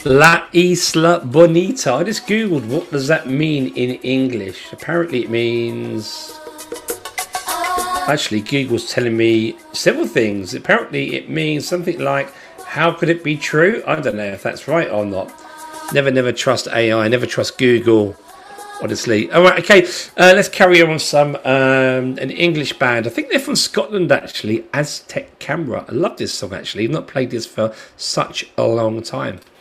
La Isla Bonita. I just googled what does that mean in English. Apparently it means... Actually, Google's telling me several things. Apparently it means something like, how could it be true? I don't know if that's right or not. Never trust AI, never trust Google, honestly. All right, okay, let's carry on with some an English band. I think they're from Scotland, actually. Aztec Camera. I love this song, actually. I've not played this for such a long time.